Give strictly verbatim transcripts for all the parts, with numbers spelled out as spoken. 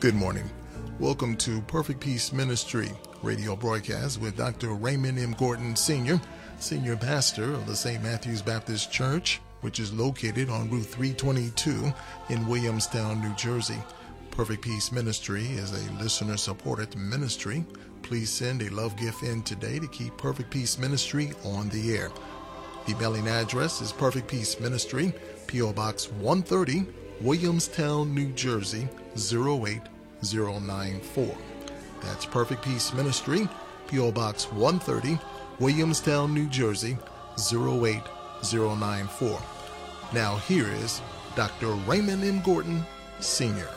Good morning. Welcome to Perfect Peace Ministry radio broadcast with Doctor Raymond M. Gordon, Senior, Senior Pastor of the Saint Matthew's Baptist Church, which is located on Route three twenty-two in Williamstown, New Jersey. Perfect Peace Ministry is a listener-supported ministry. Please send a love gift in today to keep Perfect Peace Ministry on the air. The mailing address is Perfect Peace Ministry, P O. Box one thirty, Williamstown, New Jersey, zero eight zero nine four. That's Perfect Peace Ministry, P O. Box one thirty, Williamstown, New Jersey, zero eight zero nine four. Now here is Doctor Raymond M. Gordon, Senior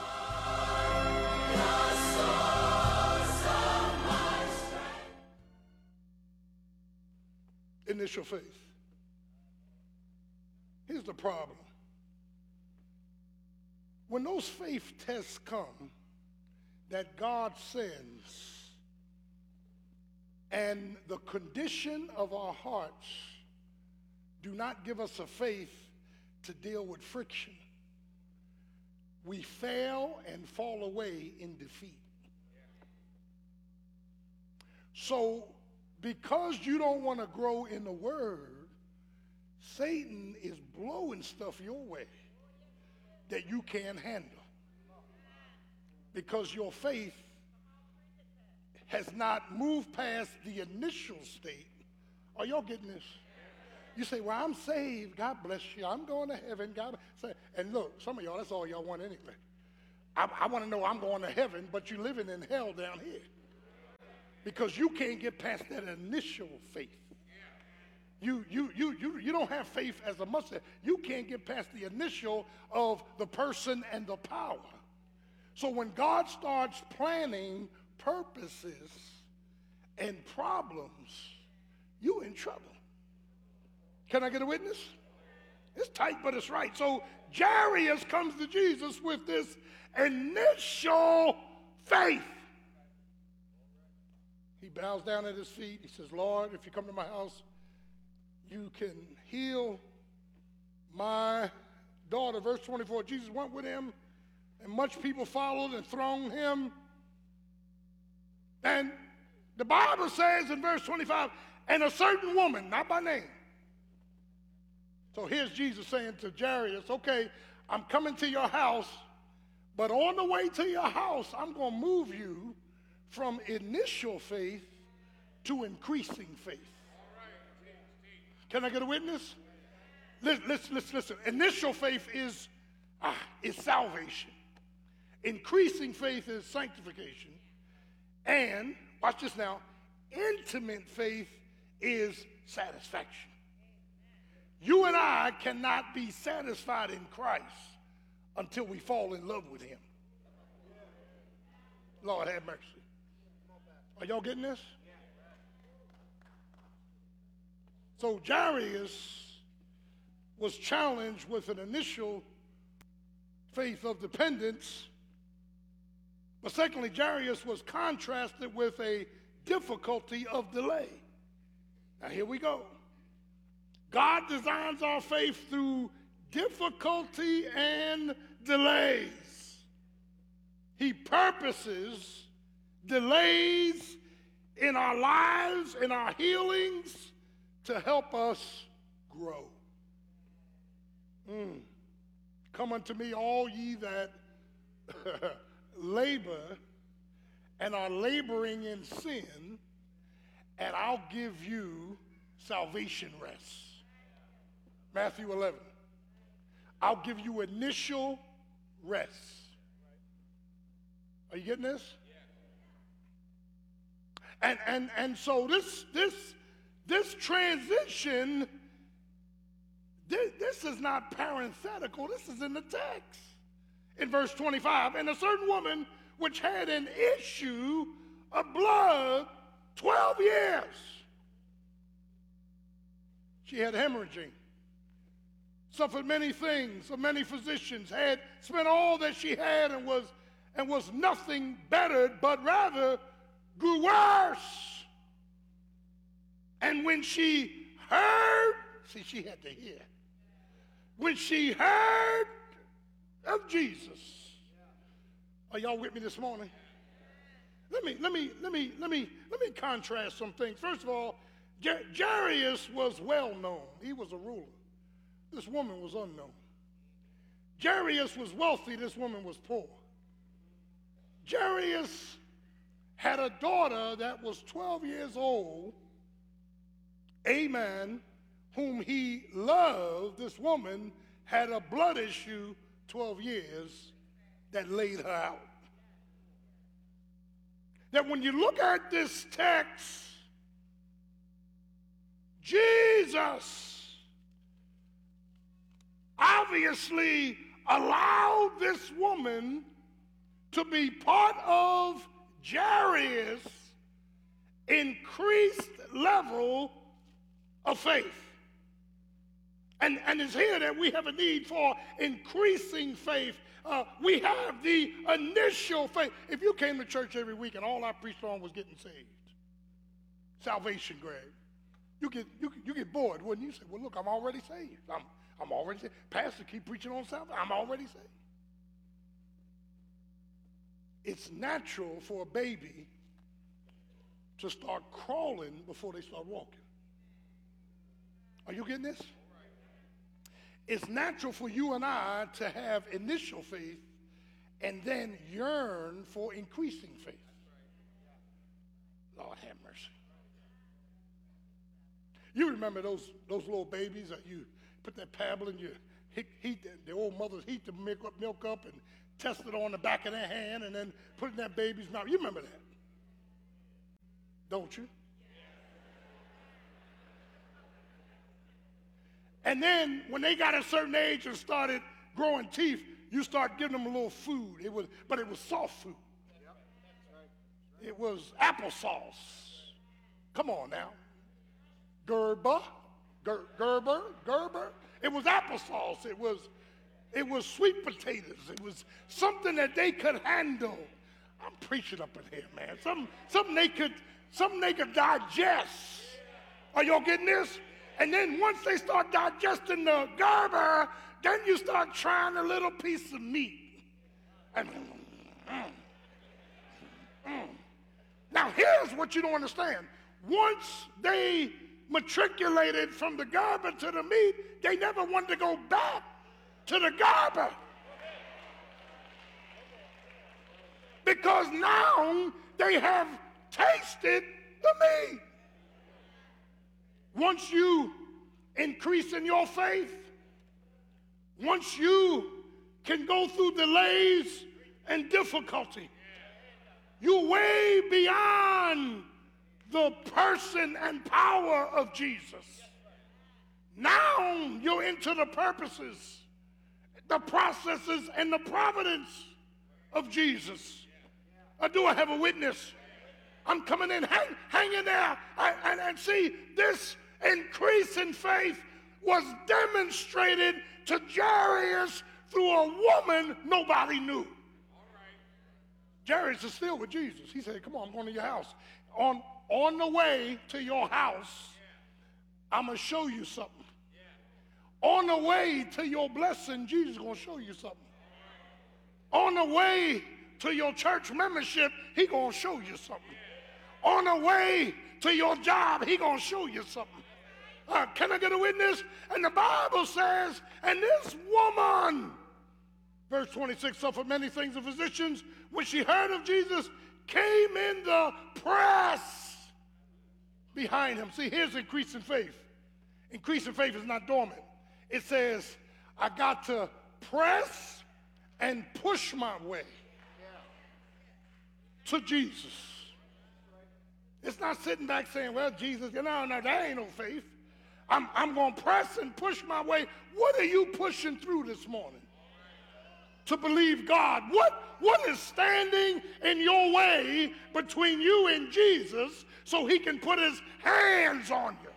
Initial faith. Here's the problem. When those faith tests come that God sends and the condition of our hearts do not give us a faith to deal with friction, we fail and fall away in defeat. So, because you don't want to grow in the Word, Satan is blowing stuff your way that you can't handle because your faith has not moved past the initial state. Are y'all getting this? You say, well, I'm saved. God bless you. I'm going to heaven. God bless. And look, some of y'all, that's all y'all want anyway. I, I want to know I'm going to heaven, but you're living in hell down here because you can't get past that initial faith. You, you, you, you, you don't have faith as a mustard. You can't get past the initial of the person and the power. So when God starts planning purposes and problems, you in trouble. Can I get a witness? It's tight, but it's right. So Jairus comes to Jesus with this initial faith. He bows down at his feet. He says, Lord, if you come to my house, you can heal my daughter. Verse twenty-four, Jesus went with him, and much people followed and thronged him. And the Bible says in verse twenty-five, and a certain woman, not by name. So here's Jesus saying to Jairus, okay, I'm coming to your house, but on the way to your house, I'm going to move you from initial faith to increasing faith. Can I get a witness? Listen, listen, listen. listen. Initial faith is, ah, is salvation. Increasing faith is sanctification. And, watch this now, intimate faith is satisfaction. You and I cannot be satisfied in Christ until we fall in love with him. Lord have mercy. Are y'all getting this? So Jairus was challenged with an initial faith of dependence, but secondly, Jairus was contrasted with a difficulty of delay. Now here we go. God designs our faith through difficulty and delays. He purposes delays in our lives, in our healings, to help us grow. Mm. Come unto me, all ye that labor and are laboring in sin, and I'll give you salvation rest. Matthew eleven. I'll give you initial rest. Are you getting this? And and and so this this this transition, this, this is not parenthetical. This is in the text. In verse twenty-five, and a certain woman which had an issue of blood twelve years. She had hemorrhaging, suffered many things of many physicians, had spent all that she had and was and was nothing bettered, but rather grew worse. And when she heard, see, she had to hear. When she heard of Jesus, Are y'all with me this morning? Let me, let me, let me, let me, let me contrast some things. First of all, Jar- Jairus was well known. He was a ruler. This woman was unknown. Jairus was wealthy. This woman was poor. Jairus had a daughter that was twelve years old, amen, whom he loved. This woman had a blood issue twelve years that laid her out. That when you look at this text, Jesus obviously allowed this woman to be part of Jairus' increased level of faith. And, and it's here that we have a need for increasing faith. Uh, we have the initial faith. If you came to church every week and all I preached on was getting saved, salvation, Greg, you get, you, you get bored, wouldn't you? Say, well, look, I'm already saved. I'm, I'm already saved. Pastor, keep preaching on salvation. I'm already saved. It's natural for a baby to start crawling before they start walking. Are you getting this? It's natural for you and I to have initial faith and then yearn for increasing faith. Lord have mercy. You remember those, those little babies that you put that pebble and you heat, heat the, the old mothers heat the milk up, milk up and test it on the back of their hand and then put it in that baby's mouth. You remember that, don't you? And then when they got a certain age and started growing teeth, you start giving them a little food. It was, but it was soft food. It was applesauce. Come on now. Gerber, Ger, Gerber, Gerber. It was applesauce. It was, it was sweet potatoes. It was something that they could handle. I'm preaching up in here, man. Something, something they could, something they could digest. Are y'all getting this? And then once they start digesting the Gerber, then you start trying a little piece of meat. And, mm, mm. Now here's what you don't understand. Once they matriculated from the Gerber to the meat, they never wanted to go back to the Gerber. Because now they have tasted the meat. Once you increase in your faith, once you can go through delays and difficulty, you're way beyond the person and power of Jesus. Now you're into the purposes, the processes, and the providence of Jesus. Or do I have a witness? I'm coming in, hang, hang in there, I, and, and see, this increase in faith was demonstrated to Jairus through a woman nobody knew. Jairus is still with Jesus. He said, come on, I'm going to your house. On, on the way to your house, I'm going to show you something. On the way to your blessing, Jesus is going to show you something. On the way to your church membership, He's going to show you something. On the way to your job, He's going to show you something. Uh, can I get a witness? And the Bible says, and this woman, verse twenty-six, suffered many things of physicians. When she heard of Jesus, came in the press behind him. See, here's increasing faith. Increasing faith is not dormant. It says, I got to press and push my way to Jesus. It's not sitting back saying, well, Jesus, you know, no, that ain't no faith. I'm, I'm going to press and push my way. What are you pushing through this morning to believe God? What, what is standing in your way between you and Jesus so He can put His hands on you?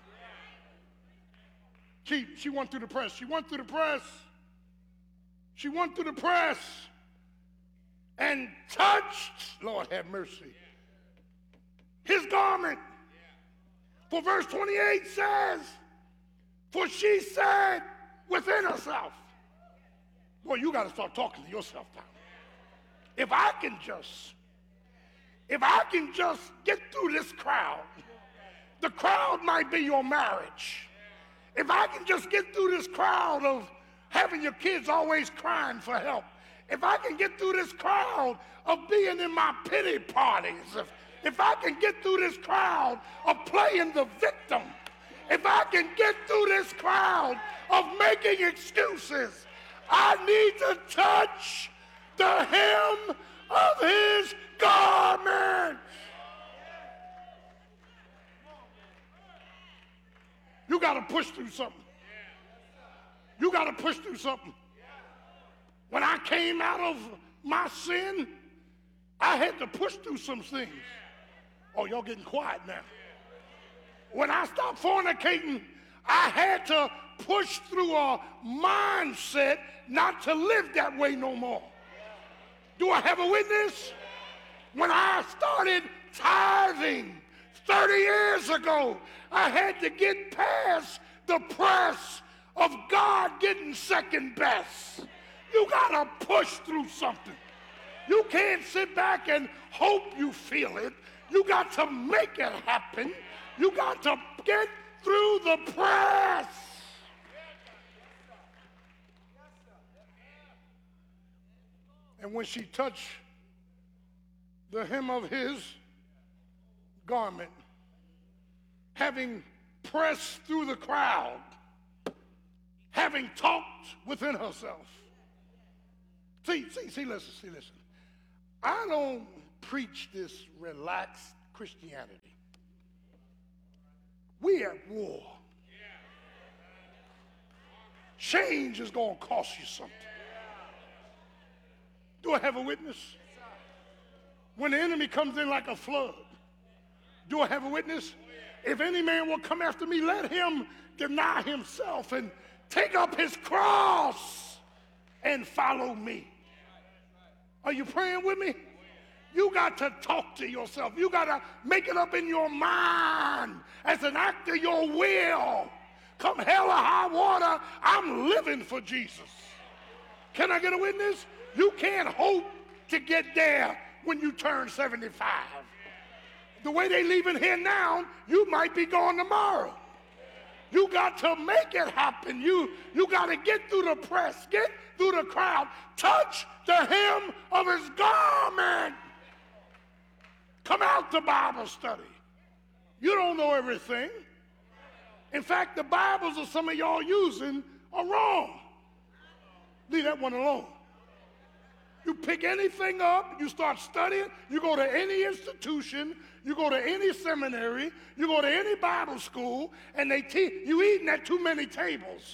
She, she went through the press. She went through the press. She went through the press and touched, Lord have mercy, His garment. For verse twenty-eight says, for she said within herself. Boy, you got to start talking to yourself now. if I can just, if I can just get through this crowd, the crowd might be your marriage. If I can just get through this crowd of having your kids always crying for help, if I can get through this crowd of being in my pity parties, if, if I can get through this crowd of playing the victim, if I can get through this crowd of making excuses, I need to touch the hem of his garment. You got to push through something. You got to push through something. When I came out of my sin, I had to push through some things. Oh, y'all getting quiet now. When I stopped fornicating, I had to push through a mindset not to live that way no more. Do I have a witness? When I started tithing thirty years ago, I had to get past the press of God getting second best. You got to push through something. You can't sit back and hope you feel it. You got to make it happen. You got to get through the press. And when she touched the hem of his garment, having pressed through the crowd, having talked within herself. See, see, see, listen, see, listen. I don't preach this relaxed Christianity. We at war. Change is going to cost you something. Do I have a witness? When the enemy comes in like a flood, do I have a witness? If any man will come after me, let him deny himself and take up his cross and follow me. Are you praying with me? You got to talk to yourself. You got to make it up in your mind as an act of your will. Come hell or high water, I'm living for Jesus. Can I get a witness? You can't hope to get there when you turn seventy-five. The way they leaving here now, you might be gone tomorrow. You got to make it happen. You, you got to get through the press, get through the crowd, touch the hem of his garment. Come out to Bible study. You don't know everything. In fact, the Bibles that some of y'all using are wrong. Leave that one alone. You pick anything up, you start studying, you go to any institution, you go to any seminary, you go to any Bible school, and they teach you eating at too many tables.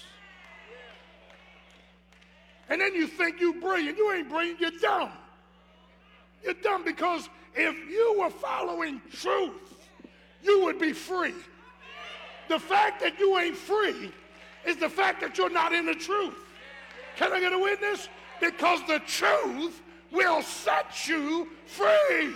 And then you think you're brilliant. You ain't brilliant, you're dumb. You're dumb because if you were following truth, you would be free. The fact that you ain't free is the fact that you're not in the truth. Can I get a witness? Because the truth will set you free.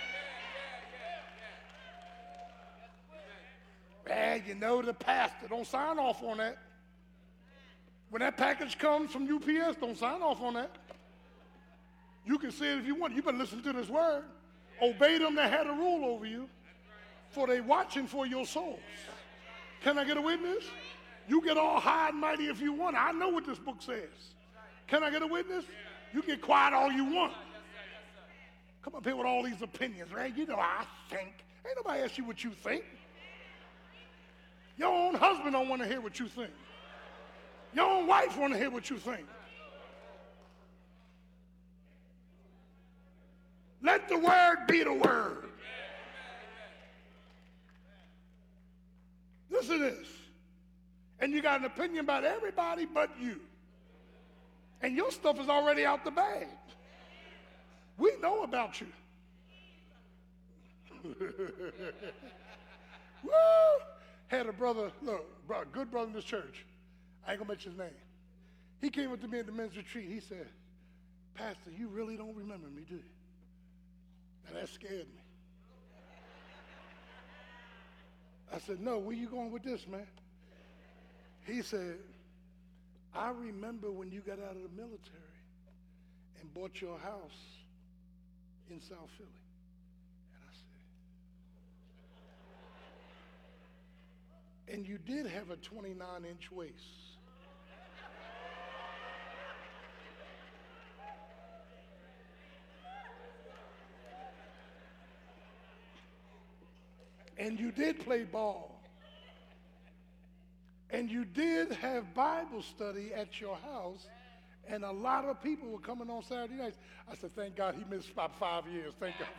Well, you know the pastor. Don't sign off on that. When that package comes from U P S, don't sign off on that. You can say it if you want. You better listen to this word. Obey them that had a rule over you, for they watching for your souls. Can I get a witness? You get all high and mighty if you want. I know what this book says. Can I get a witness? You get quiet all you want. Come up here with all these opinions, right? You know I think. Ain't nobody ask you what you think. Your own husband don't want to hear what you think. Your own wife want to hear what you think. Let the word be the word. Listen to this. And you got an opinion about everybody but you. And your stuff is already out the bag. We know about you. Woo! Had a brother, look, a good brother in this church. I ain't gonna mention his name. He came up to me at the men's retreat. He said, Pastor, you really don't remember me, do you? Now that scared me. I said, no, where you going with this, man? He said, I remember when you got out of the military and bought your house in South Philly. And I said, and you did have a twenty-nine inch waist. And you did play ball. And you did have Bible study at your house. And a lot of people were coming on Saturday nights. I said, thank God he missed about five years. Thank God.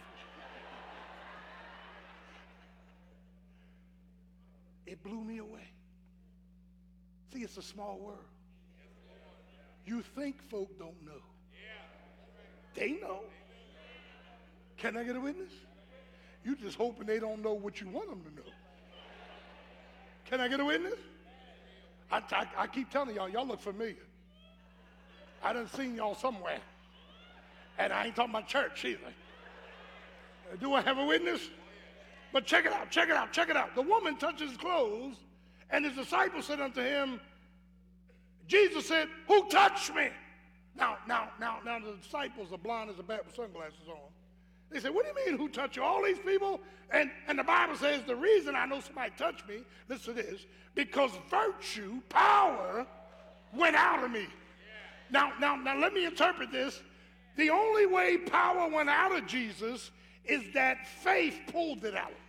It blew me away. See, it's a small world. You think folk don't know. They know. Can I get a witness? You just hoping they don't know what you want them to know. Can I get a witness? I, I, I keep telling y'all, y'all look familiar. I done seen y'all somewhere. And I ain't talking about church either. Do I have a witness? But check it out, check it out, check it out. The woman touches his clothes, and his disciples said unto him, Jesus said, who touched me? Now, now, now, now the disciples are blind as a bat with sunglasses on. They said, what do you mean, who touched you? All these people? And, and the Bible says the reason I know somebody touched me, listen to this, because virtue, power, went out of me. Now, now, now let me interpret this. The only way power went out of Jesus is that faith pulled it out.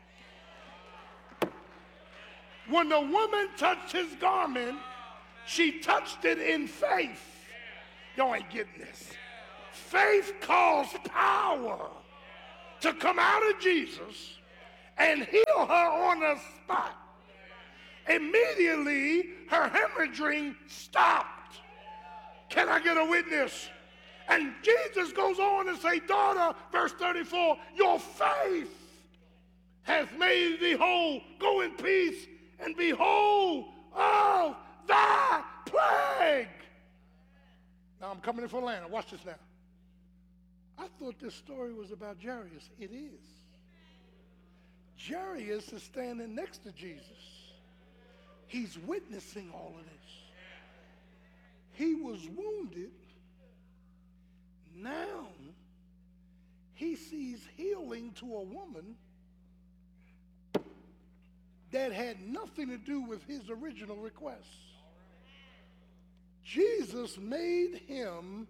When the woman touched his garment, she touched it in faith. Y'all ain't getting this. Faith caused power to come out of Jesus and heal her on the spot. Immediately, her hemorrhaging stopped. Can I get a witness? And Jesus goes on and say, daughter, verse thirty-four, your faith hath made thee whole. Go in peace and be whole of thy plague. Now I'm coming in for Atlanta. Watch this now. I thought this story was about Jairus. It is. Jairus is standing next to Jesus. He's witnessing all of this. He was wounded. Now he sees healing to a woman that had nothing to do with his original request. Jesus made him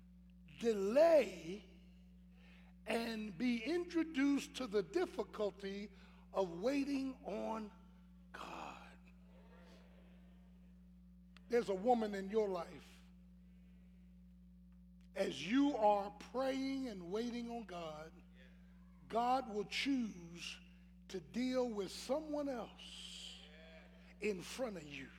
delay and be introduced to the difficulty of waiting on God. There's a woman in your life. As you are praying and waiting on God, God will choose to deal with someone else in front of you.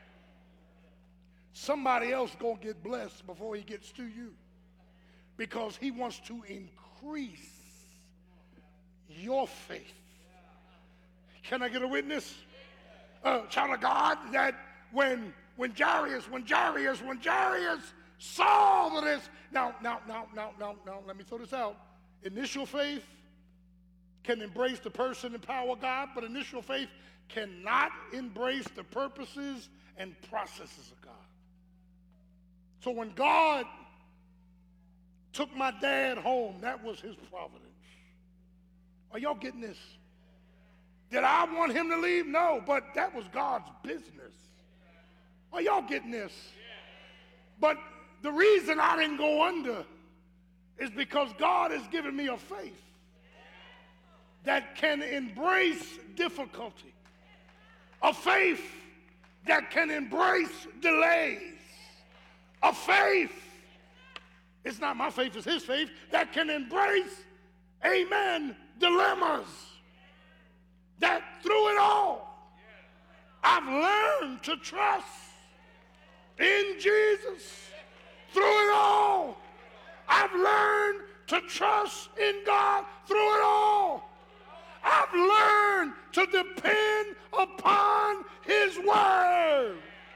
Somebody else gonna get blessed before he gets to you, because he wants to increase your faith. Can I get a witness? Uh, child of God, that when when Jairus, when Jairus, when Jairus saw that it's, now, now, now, now, now, now, let me throw this out. Initial faith can embrace the person and power of God, but initial faith cannot embrace the purposes and processes of God. So when God took my dad home, that was his providence. Are y'all getting this? Did I want him to leave? No, but that was God's business. Are y'all getting this? But the reason I didn't go under is because God has given me a faith that can embrace difficulty, a faith that can embrace delays, a faith, it's not my faith, it's his faith, that can embrace, amen, dilemmas, that through it all, I've learned to trust in Jesus. Through it all, I've learned to trust in God. Through it all, I've learned to depend upon his word.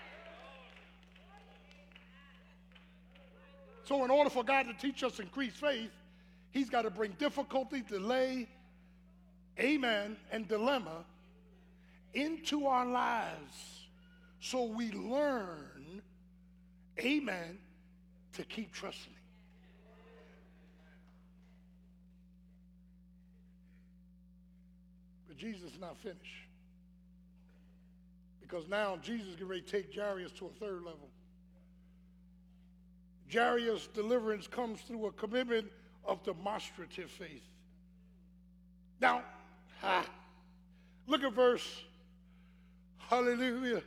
So in order for God to teach us increased faith, he's got to bring difficulty, delay, amen, and dilemma into our lives so we learn, amen, to keep trusting him. But Jesus is not finished. Because now Jesus is getting ready to take Jairus to a third level. Jairus' deliverance comes through a commitment of demonstrative faith. Now, ha, look at verse, hallelujah,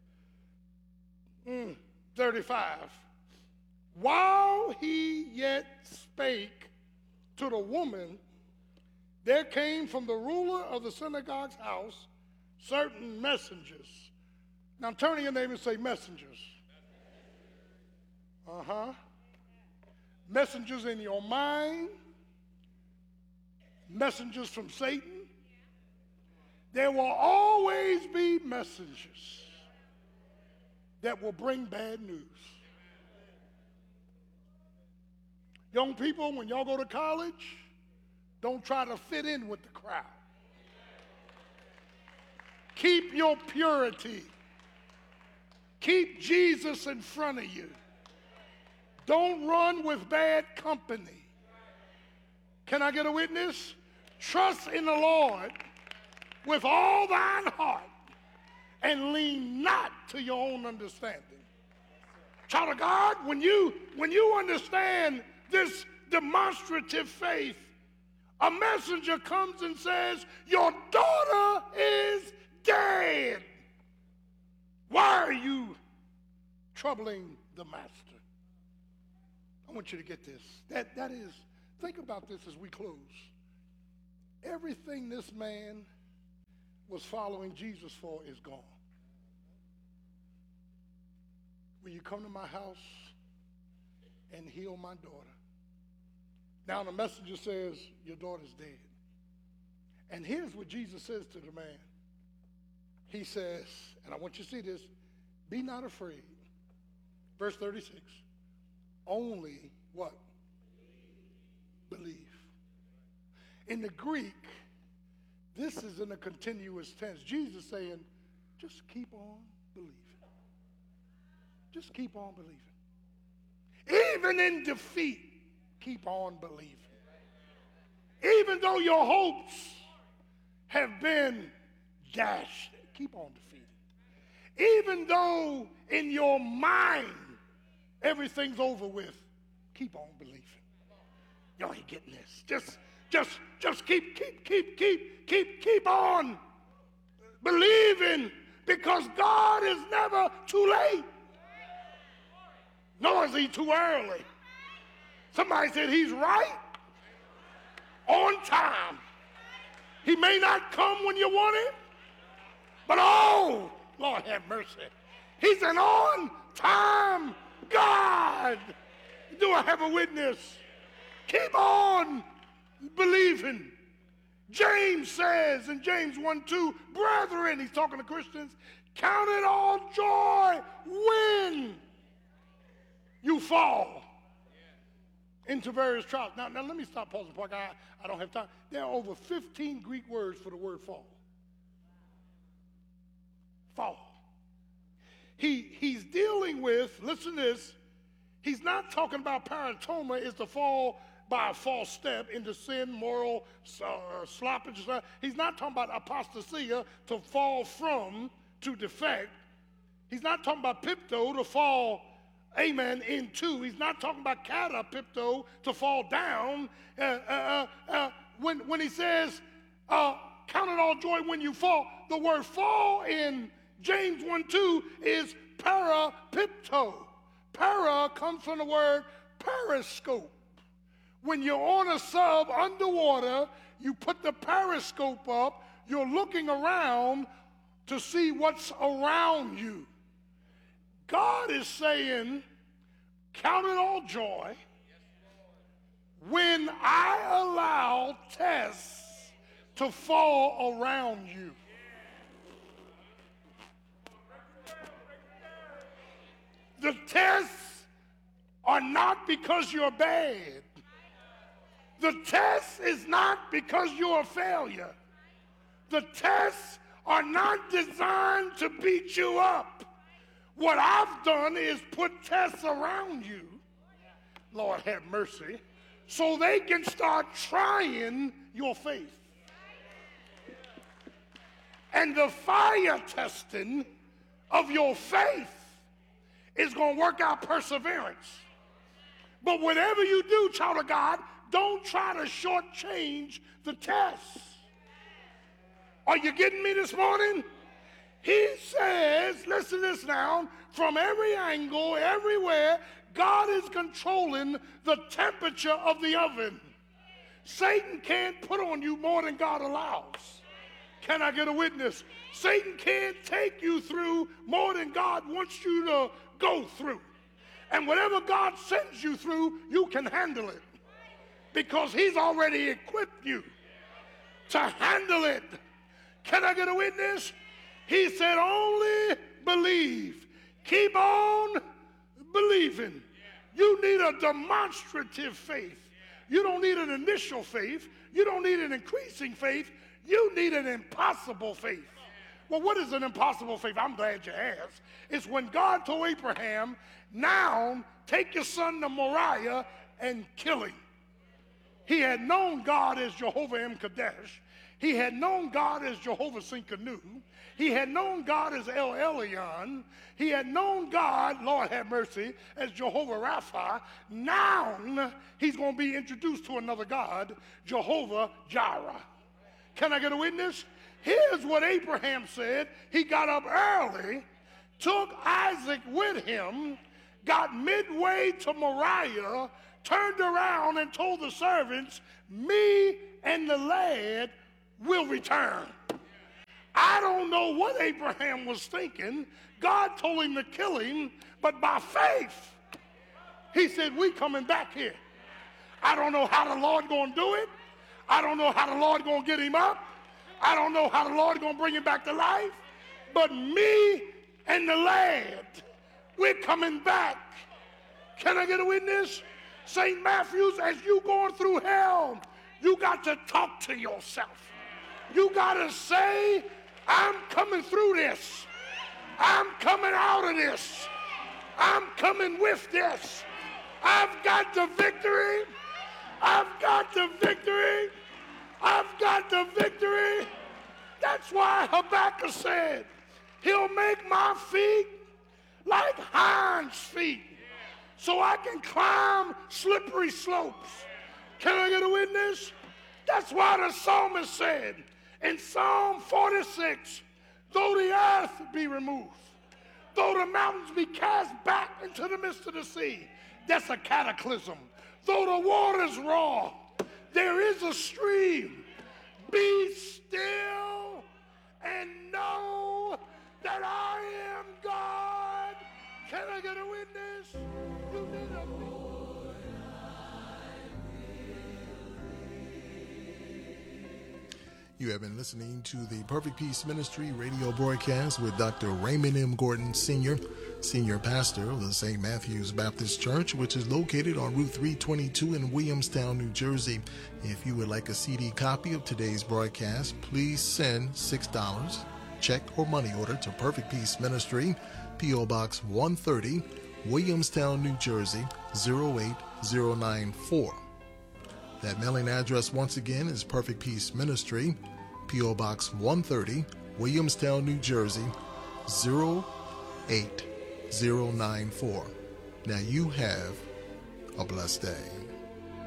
mm, thirty-five. While he yet spake to the woman, there came from the ruler of the synagogue's house certain messengers. Now turn to your neighbor and say messengers. Uh-huh. Messengers in your mind, messengers from Satan. There will always be messengers that will bring bad news. Young people, when y'all go to college, don't try to fit in with the crowd. Keep your purity. Keep Jesus in front of you. Don't run with bad company. Can I get a witness? Trust in the Lord with all thine heart and lean not to your own understanding. Child of God, when you, when you understand this demonstrative faith, a messenger comes and says, your daughter is dead. Why are you troubling the master? I want you to get this. That, that is, think about this as we close. Everything this man was following Jesus for is gone. Will you come to my house and heal my daughter? Now the messenger says, your daughter's dead. And here's what Jesus says to the man. He says, and I want you to see this, be not afraid. Verse thirty-six. Only what? Believe. In the Greek, this is in a continuous tense. Jesus saying, just keep on believing. Just keep on believing. Even in defeat, keep on believing. Even though your hopes have been dashed, keep on defeating. Even though in your mind everything's over with, keep on believing. Y'all ain't getting this. Just, just, just keep, keep, keep, keep, keep, keep on believing, because God is never too late, nor is he too early. Somebody said he's right on time. He may not come when you want it, but oh, Lord have mercy, he's an on-time God. Do I have a witness? Keep on believing. James says in James one two, brethren, he's talking to Christians, count it all joy when you fall into various trials. Now, now let me stop pausing. I, I don't have time. There are over fifteen Greek words for the word fall. Fall. He, he's dealing with, listen to this, he's not talking about paratoma is the fall by a false step into sin, moral uh, sloppage. He's not talking about apostasia, to fall from, to defect. He's not talking about pipto, to fall, amen, into. He's not talking about catapipto, to fall down. Uh, uh, uh, when, when he says, uh, count it all joy when you fall, the word fall in James one two is parapipto. Para comes from the word periscope. When you're on a sub underwater, you put the periscope up, you're looking around to see what's around you. God is saying, count it all joy when I allow tests to fall around you. The tests are not because you're bad. The test is not because you're a failure. The tests are not designed to beat you up. What I've done is put tests around you, Lord have mercy, so they can start trying your faith. And the fire testing of your faith is going to work out perseverance. But whatever you do, child of God, don't try to shortchange the test. Are you getting me this morning? He says, listen to this now, from every angle, everywhere, God is controlling the temperature of the oven. Satan can't put on you more than God allows. Can I get a witness? Satan can't take you through more than God wants you to go through. And whatever God sends you through, you can handle it. Because he's already equipped you to handle it. Can I get a witness? He said, only believe. Keep on believing. You need a demonstrative faith. You don't need an initial faith. You don't need an increasing faith. You need an impossible faith. Well, what is an impossible faith? I'm glad you asked. It's when God told Abraham, now take your son to Moriah and kill him. He had known God as Jehovah M. Kadesh. He had known God as Jehovah Sinkanu. He had known God as El Elyon. He had known God, Lord have mercy, as Jehovah Rapha. Now he's going to be introduced to another God, Jehovah Jireh. Can I get a witness? Here's what Abraham said. He got up early, took Isaac with him, got midway to Moriah, turned around and told the servants, me and the lad will return. I don't know what Abraham was thinking. God told him to kill him, but by faith, he said, we coming back here. I don't know how the Lord going to do it. I don't know how the Lord going to get him up. I don't know how the Lord going to bring him back to life. But me and the lad, we're coming back. Can I get a witness? Saint Matthews, as you going through hell, you got to talk to yourself. You got to say, I'm coming through this. I'm coming out of this. I'm coming with this. I've got the victory. I've got the victory. I've got the victory. That's why Habakkuk said, he'll make my feet like hinds' feet so I can climb slippery slopes. Can I get a witness? That's why the psalmist said in Psalm forty-six, though the earth be removed, though the mountains be cast back into the midst of the sea, that's a cataclysm. Though the waters roar, there is a stream. Be still and know that I am God. Can I get a witness? You need a You have been listening to the Perfect Peace Ministry radio broadcast with Doctor Raymond M. Gordon, Senior, Senior Pastor of the Saint Matthew's Baptist Church, which is located on Route three twenty-two in Williamstown, New Jersey. If you would like a C D copy of today's broadcast, please send six dollars, check or money order to Perfect Peace Ministry, P O Box one thirty, Williamstown, New Jersey, zero eight zero nine four. That mailing address once again is Perfect Peace Ministry, P O Box one thirty, Williamstown, New Jersey, zero eight zero nine four. Now you have a blessed day.